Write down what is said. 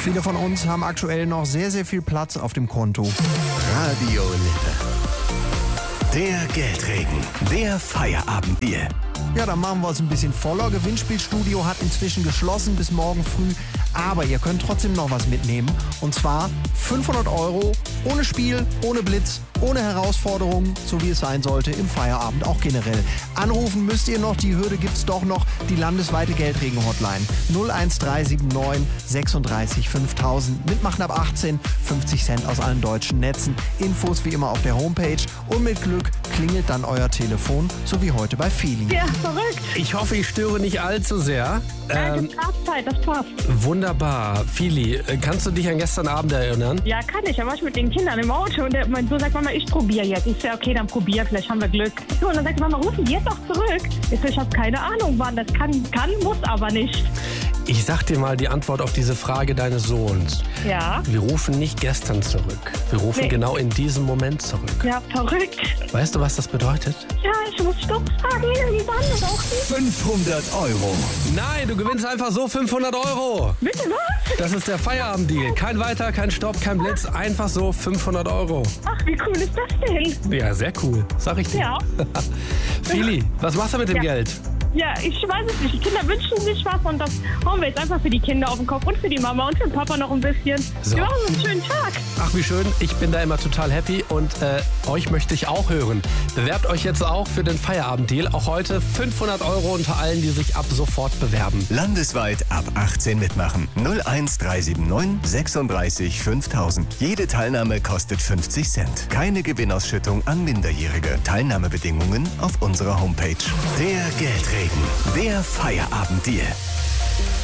Viele von uns haben aktuell noch sehr, sehr viel Platz auf dem Konto. Radio Lippe. Der Geldregen. Der Feierabenddeal. Ja, dann machen wir es ein bisschen voller. Gewinnspielstudio hat inzwischen geschlossen bis morgen früh. Aber ihr könnt trotzdem noch was mitnehmen. Und zwar 500 € ohne Spiel, ohne Blitz, ohne Herausforderungen, so wie es sein sollte im Feierabend, auch generell. Anrufen müsst ihr noch, die Hürde gibt's doch noch, die landesweite Geldregen-Hotline 01379 36 5000. Mitmachen ab 18, 50 Cent aus allen deutschen Netzen. Infos wie immer auf der Homepage und mit Glück klingelt dann euer Telefon, so wie heute bei Feli. Ja, verrückt. Ich hoffe, ich störe nicht allzu sehr. Das passt, das passt. Wunderbar. Fili, kannst du dich an gestern Abend erinnern? Ja, kann ich. Da war ich mit den Kindern im Auto und mein Sohn sagt, Mama, ich probiere jetzt. Ich sage, okay, dann probier, vielleicht haben wir Glück. So, und dann sagt Mama, rufen die jetzt auch zurück? Ich so, ich habe keine Ahnung, wann das kann, muss aber nicht. Ich sag dir mal die Antwort auf diese Frage deines Sohns. Ja. Wir rufen nicht gestern zurück. Wir rufen genau in diesem Moment zurück. Ja, verrückt. Weißt du, was das bedeutet? Ja, ich muss Stopp sagen irgendwann oder auch nicht. 500 €. Nein, du gewinnst einfach so 500 €. Bitte was? Das ist der Feierabenddeal. Kein Weiter, kein Stopp, kein Blitz. Einfach so 500 €. Ach, wie cool ist das denn? Ja, sehr cool. Sag ich dir. Ja. Fili, was machst du mit dem Geld? Ja, ich weiß es nicht. Die Kinder wünschen sich was und das hauen wir jetzt einfach für die Kinder auf den Kopf und für die Mama und für den Papa noch ein bisschen. So. Wir machen einen schönen Tag. Ach, wie schön. Ich bin da immer total happy und euch möchte ich auch hören. Bewerbt euch jetzt auch für den Feierabenddeal. Auch heute 500 € unter allen, die sich ab sofort bewerben. Landesweit ab 18 mitmachen. 01379 36 5000. Jede Teilnahme kostet 50 Cent. Keine Gewinnausschüttung an Minderjährige. Teilnahmebedingungen auf unserer Homepage. Der Geldregen. Der Feierabenddeal.